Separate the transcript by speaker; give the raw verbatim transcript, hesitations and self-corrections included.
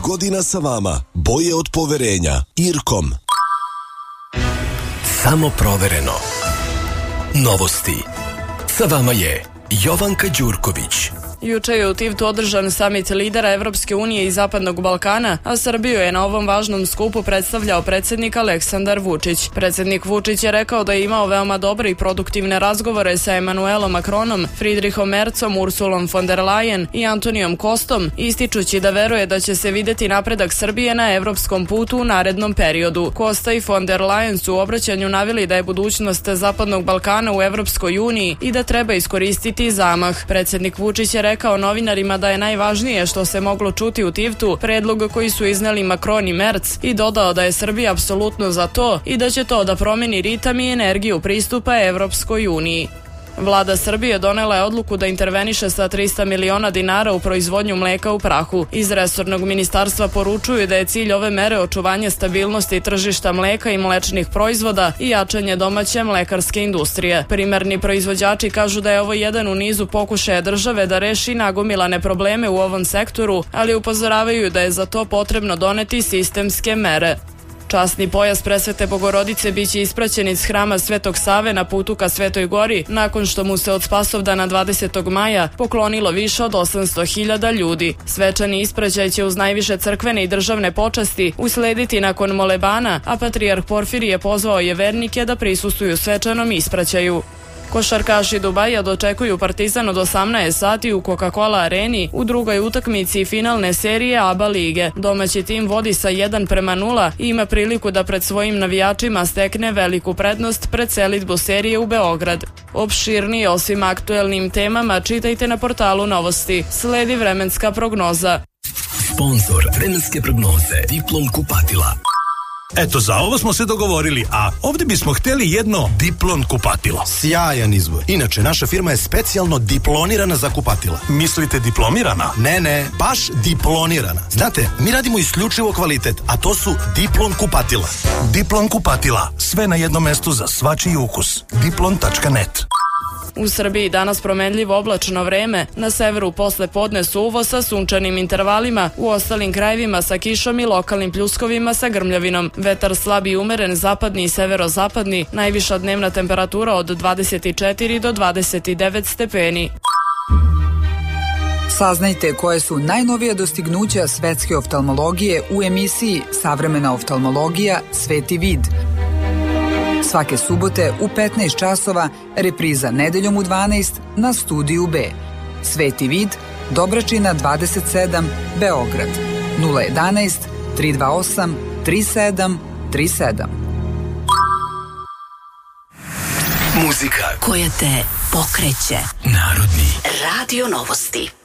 Speaker 1: godina sa vama. Boje od poverenja. Irkom.
Speaker 2: Samo provereno. Novosti. Sa vama je Jovanka Đurković.
Speaker 3: Juče je u Tivtu održan samit lidera Evropske unije i Zapadnog Balkana, a Srbiju je na ovom važnom skupu predstavljao predsjednik Aleksandar Vučić. Predsjednik Vučić je rekao da je imao veoma dobre i produktivne razgovore sa Emanuelom Macronom, Friedrichom Merzom, Ursulom von der Leyen i Antonijom Kostom, ističući da veruje da će se videti napredak Srbije na evropskom putu u narednom periodu. Kosta i von der Leyen su u obraćanju naveli da je budućnost Zapadnog Balkana u Evropskoj uniji i da treba iskoristiti zamah. Predsjednik Vučić je rekao novinarima da je najvažnije što se moglo čuti u Tivtu predlog koji su izneli Macron i Merz i dodao da je Srbija apsolutno za to i da će to da promeni ritam i energiju pristupa Evropskoj uniji. Vlada Srbije donela je odluku da interveniše sa trista miliona dinara u proizvodnju mleka u prahu. Iz resornog ministarstva poručuju da je cilj ove mere očuvanje stabilnosti tržišta mleka i mlečnih proizvoda i jačanje domaće mlekarske industrije. Primarni proizvođači kažu da je ovo jedan u nizu pokušaja države da reši nagomilane probleme u ovom sektoru, ali upozoravaju da je za to potrebno doneti sistemske mere. Časni pojas Presvete Bogorodice biće ispraćen iz hrama Svetog Save na putu ka Svetoj Gori, nakon što mu se od Spasovdana dvadesetog maja poklonilo više od osamsto hiljada ljudi. Svečani ispraćaj će uz najviše crkvene i državne počasti uslediti nakon molebana, a patrijarh Porfirije pozvao je vernike da prisustvuju svečanom ispraćaju. Košarkaši Dubaja dočekuju Partizan od osamnaest sati u Coca-Cola areni u drugoj utakmici finalne serije A B A lige. Domaći tim vodi sa jedan prema nula i ima priliku da pred svojim navijačima stekne veliku prednost pred selidbu serije u Beograd. Opširnije o svim aktuelnim temama čitajte na portalu Novosti. Sledi vremenska prognoza.
Speaker 2: Sponzor vremenske prognoze Diplom kupatila.
Speaker 4: Eto, za ovo smo se dogovorili, a ovdje bismo htjeli jedno Diplon kupatilo.
Speaker 5: Sjajan izbor. Inače, naša firma je specijalno diplonirana za kupatila.
Speaker 4: Mislite diplomirana?
Speaker 5: Ne, ne, baš diplonirana. Znate, mi radimo isključivo kvalitet, a to su Diplon kupatila.
Speaker 4: Diplon kupatila. Sve na jednom mestu za svačiji ukus. diplon tačka net.
Speaker 3: U Srbiji danas promenljivo oblačno vreme, na severu posle podne suvo sa sunčanim intervalima, u ostalim krajevima sa kišom i lokalnim pljuskovima sa grmljavinom. Vetar slab i umeren, zapadni i severozapadni, najviša dnevna temperatura od dvadeset četiri do dvadeset devet stepeni.
Speaker 6: Saznajte koje su najnovija dostignuća svetske oftalmologije u emisiji Savremena oftalmologija Sveti vid. Svake subote u petnaest časova, repriza nedeljom u dvanaest na Studiju B. Sveti vid, Dobračina dvadeset sedam, Beograd. nula jedanaest, tri dva osam, tri sedam tri sedam.
Speaker 2: Muzika
Speaker 7: koja te pokreće.
Speaker 2: Narodni
Speaker 7: Radio Novosti.